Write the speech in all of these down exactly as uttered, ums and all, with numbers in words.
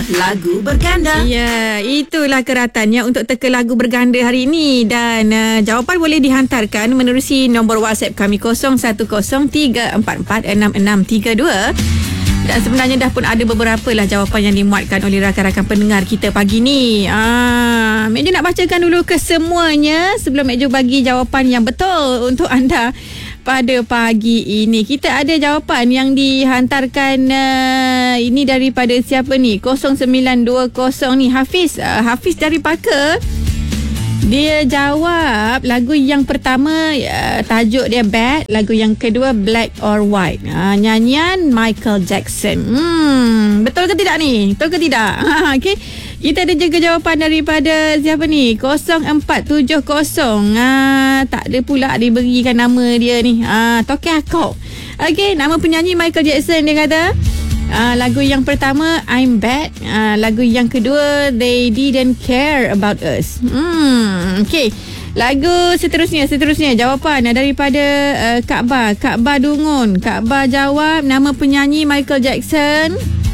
Lagu Berganda. Ya, itulah keratannya untuk teka lagu berganda hari ini. Dan uh, jawapan boleh dihantarkan menerusi nombor WhatsApp kami kosong satu kosong tiga empat empat enam enam tiga dua. Dan sebenarnya dah pun ada beberapa lah jawapan yang dimuatkan oleh rakan-rakan pendengar kita pagi ni. Ah, Mek Jo nak bacakan dulu kesemuanya sebelum Mek Jo bagi jawapan yang betul untuk anda pada pagi ini. Kita ada jawapan yang dihantarkan uh, ini daripada siapa ni? kosong sembilan dua kosong ni. Hafiz. Uh, Hafiz dari Parker. Dia jawab lagu yang pertama uh, tajuk dia Bad, lagu yang kedua Black or White. Uh, nyanyian Michael Jackson. Hmm, betul ke tidak ni? Betul ke tidak? Okey. Kita ada juga jawapan daripada siapa ni? kosong empat tujuh kosong. Ah, tak ada pula diberikan nama dia ni. Ah, Tokeh Akau. Okey, nama penyanyi Michael Jackson dia kata. Uh, lagu yang pertama I'm Bad, uh, lagu yang kedua They Didn't Care About Us. Hmm, okey. Lagu seterusnya seterusnya jawapan daripada uh, Kak Ba, Kak Ba Dungun. Kak Ba jawab nama penyanyi Michael Jackson.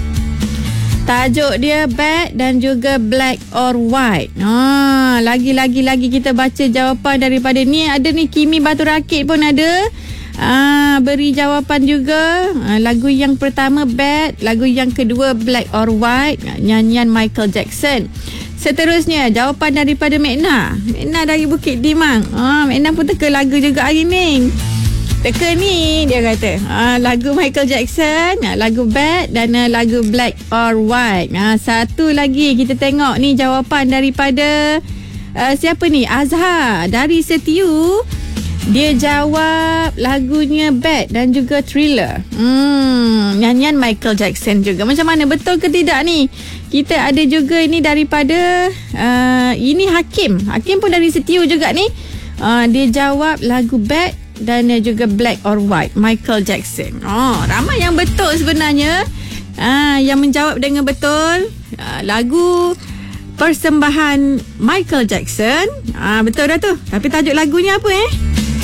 Tajuk dia Bad dan juga Black or White. Ah, lagi-lagi lagi kita baca jawapan daripada ni. Ada ni Kimi Batu Rakit pun ada. Ah, beri jawapan juga. Ah, lagu yang pertama Bad, lagu yang kedua Black or White, nyanyian Michael Jackson. Seterusnya jawapan daripada Mekna. Mekna dari Bukit Timah. Ah, Mekna pun teka lagu juga hari ni. Teka ni dia kata ah, lagu Michael Jackson, ah, lagu Bad dan ah, lagu Black or White. Ah, satu lagi kita tengok ni jawapan daripada ah, siapa ni? Azhar dari Setiu. Dia jawab lagunya Bad dan juga Thriller. Hmm, nyanyian Michael Jackson juga. Macam mana, betul ke tidak ni? Kita ada juga ini daripada uh, ini Hakim. Hakim pun dari Setiu juga ni. Uh, dia jawab lagu Bad dan juga Black or White, Michael Jackson. Oh, ramai yang betul sebenarnya. Uh, yang menjawab dengan betul uh, lagu persembahan Michael Jackson. Uh, betul dah tu. Tapi tajuk lagunya apa eh?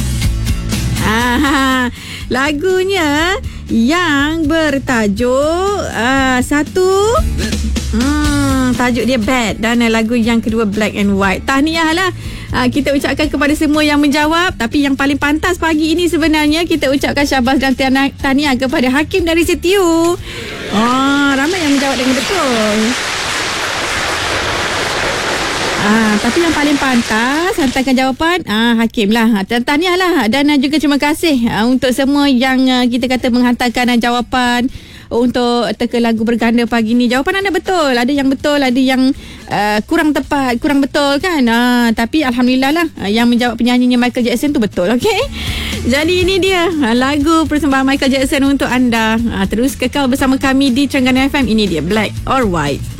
Ah, lagunya yang bertajuk uh, satu hmm, tajuk dia Bad dan lagu yang kedua Black and White. Tahniah lah uh, kita ucapkan kepada semua yang menjawab. Tapi yang paling pantas pagi ini sebenarnya kita ucapkan syabas dan tahniah kepada Hakim dari Setiu. Oh, ramai yang menjawab dengan betul. Ah, tapi yang paling pantas hantarkan jawapan ah, Hakim lah. Tahniah lah. Dan uh, juga terima kasih uh, untuk semua yang uh, kita kata menghantarkan uh, jawapan untuk teka lagu berganda pagi ni. Jawapan anda betul. Ada yang betul, ada yang uh, kurang tepat, kurang betul kan. Ah, tapi Alhamdulillah lah uh, yang menjawab penyanyinya Michael Jackson tu betul. Okey. Jadi ini dia uh, lagu persembahan Michael Jackson untuk anda. Uh, terus kekal bersama kami di Trengganu F M. Ini dia Black or White.